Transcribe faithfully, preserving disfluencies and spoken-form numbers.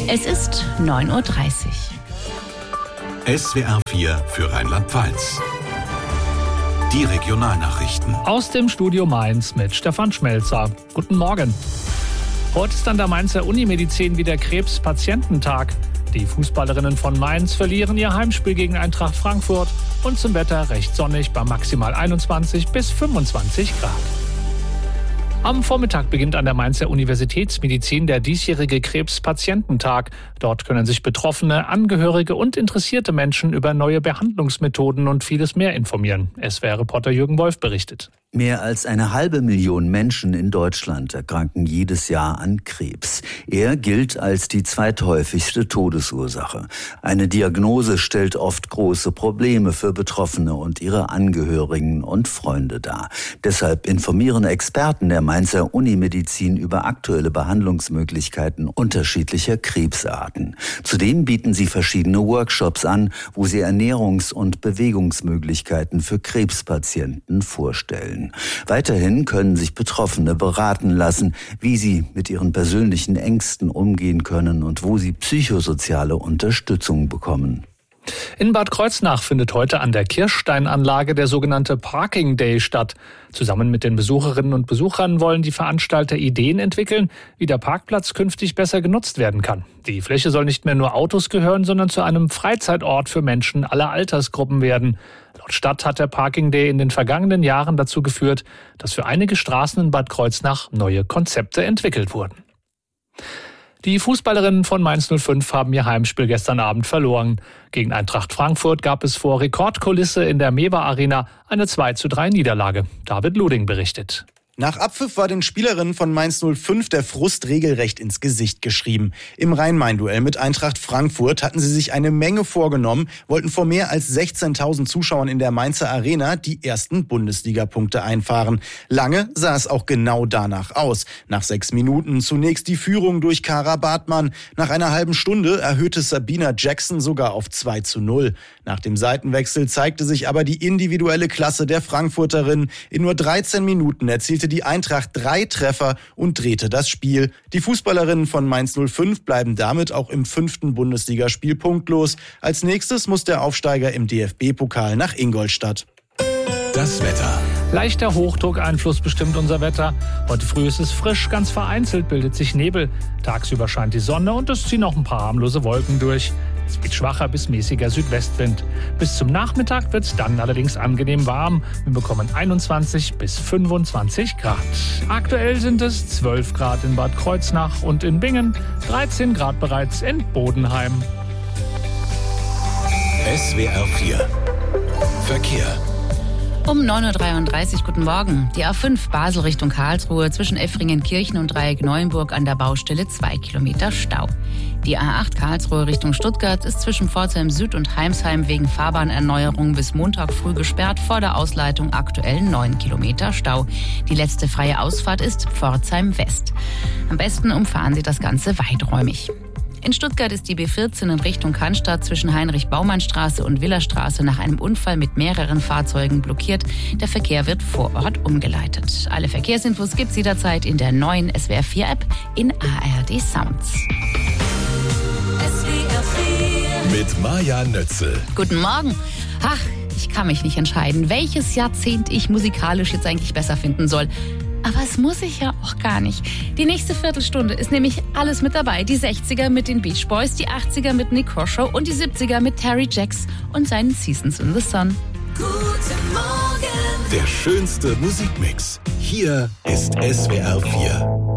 Es ist neun Uhr dreißig. S W R vier für Rheinland-Pfalz. Die Regionalnachrichten. Aus dem Studio Mainz mit Stefan Schmelzer. Guten Morgen. Heute ist an der Mainzer Unimedizin wieder Krebspatiententag. Die Fußballerinnen von Mainz verlieren ihr Heimspiel gegen Eintracht Frankfurt und zum Wetter recht sonnig bei maximal einundzwanzig bis fünfundzwanzig Grad. Am Vormittag beginnt an der Mainzer Universitätsmedizin der diesjährige Krebspatiententag. Dort können sich Betroffene, Angehörige und interessierte Menschen über neue Behandlungsmethoden und vieles mehr informieren. S W R-Reporter Jürgen Wolf berichtet. Mehr als eine halbe Million Menschen in Deutschland erkranken jedes Jahr an Krebs. Er gilt als die zweithäufigste Todesursache. Eine Diagnose stellt oft große Probleme für Betroffene und ihre Angehörigen und Freunde dar. Deshalb informieren Experten der Mainzer Unimedizin über aktuelle Behandlungsmöglichkeiten unterschiedlicher Krebsarten. Zudem bieten sie verschiedene Workshops an, wo sie Ernährungs- und Bewegungsmöglichkeiten für Krebspatienten vorstellen. Weiterhin können sich Betroffene beraten lassen, wie sie mit ihren persönlichen Ängsten umgehen können und wo sie psychosoziale Unterstützung bekommen. In Bad Kreuznach findet heute an der Kirchsteinanlage der sogenannte Parking Day statt. Zusammen mit den Besucherinnen und Besuchern wollen die Veranstalter Ideen entwickeln, wie der Parkplatz künftig besser genutzt werden kann. Die Fläche soll nicht mehr nur Autos gehören, sondern zu einem Freizeitort für Menschen aller Altersgruppen werden. Laut Stadt hat der Parking Day in den vergangenen Jahren dazu geführt, dass für einige Straßen in Bad Kreuznach neue Konzepte entwickelt wurden. Die Fußballerinnen von Mainz null fünf haben ihr Heimspiel gestern Abend verloren. Gegen Eintracht Frankfurt gab es vor Rekordkulisse in der Mewa Arena eine zwei zu drei Niederlage. David Luding berichtet. Nach Abpfiff war den Spielerinnen von Mainz null fünf der Frust regelrecht ins Gesicht geschrieben. Im Rhein-Main-Duell mit Eintracht Frankfurt hatten sie sich eine Menge vorgenommen, wollten vor mehr als sechzehntausend Zuschauern in der Mainzer Arena die ersten Bundesliga-Punkte einfahren. Lange sah es auch genau danach aus. Nach sechs Minuten zunächst die Führung durch Kara Bartmann. Nach einer halben Stunde erhöhte Sabina Jackson sogar auf zwei zu null. Nach dem Seitenwechsel zeigte sich aber die individuelle Klasse der Frankfurterinnen. In nur dreizehn Minuten erzielte die Eintracht drei Treffer und drehte das Spiel. Die Fußballerinnen von Mainz null fünf bleiben damit auch im fünften Bundesligaspiel punktlos. Als nächstes muss der Aufsteiger im D F B-Pokal nach Ingolstadt. Das Wetter. Leichter Hochdruckeinfluss bestimmt unser Wetter. Heute früh ist es frisch, ganz vereinzelt bildet sich Nebel. Tagsüber scheint die Sonne und es ziehen noch ein paar harmlose Wolken durch. Es weht schwacher bis mäßiger Südwestwind. Bis zum Nachmittag wird es dann allerdings angenehm warm. Wir bekommen einundzwanzig bis fünfundzwanzig Grad. Aktuell sind es zwölf Grad in Bad Kreuznach und in Bingen, dreizehn Grad bereits in Bodenheim. S W R vier Verkehr. Um neun Uhr dreiunddreißig, guten Morgen. Die A fünf Basel Richtung Karlsruhe zwischen Effringen-Kirchen und Dreieck-Neuenburg an der Baustelle zwei Kilometer Stau. Die A acht Karlsruhe Richtung Stuttgart ist zwischen Pforzheim Süd und Heimsheim wegen Fahrbahnerneuerung bis Montag früh gesperrt, vor der Ausleitung aktuell neun Kilometer Stau. Die letzte freie Ausfahrt ist Pforzheim West. Am besten umfahren Sie das Ganze weiträumig. In Stuttgart ist die B vierzehn in Richtung Cannstatt zwischen Heinrich-Baumann-Straße und Willerstraße nach einem Unfall mit mehreren Fahrzeugen blockiert. Der Verkehr wird vor Ort umgeleitet. Alle Verkehrsinfos gibt's jederzeit in der neuen S W R vier App in A R D Sounds. S W R vier mit Maja Nötzel. Guten Morgen. Ach, ich kann mich nicht entscheiden, welches Jahrzehnt ich musikalisch jetzt eigentlich besser finden soll. Aber es muss ich ja auch gar nicht. Die nächste Viertelstunde ist nämlich alles mit dabei. Die sechziger mit den Beach Boys, die achtziger mit Nick Kershaw und die siebziger mit Terry Jacks und seinen Seasons in the Sun. Guten Morgen. Der schönste Musikmix. Hier ist S W R vier.